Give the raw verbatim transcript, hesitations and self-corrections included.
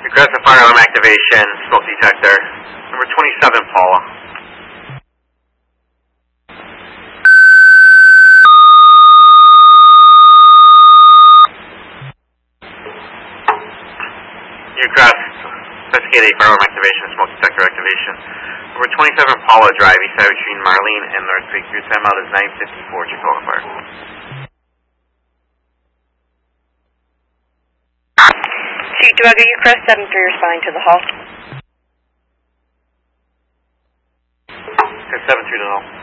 Aggressive firearm activation, smoke detector. Number twenty-seven, Paula. Ucrest, investigating firearm activation, smoke detector activation. Number twenty-seven, Paula Drive, east side between Marlene and North Creek. Your timeout is nine fifty-four, Chicago Fire. Chief Duago, Ucrest, seven three, responding to the hall. seven three to the hall.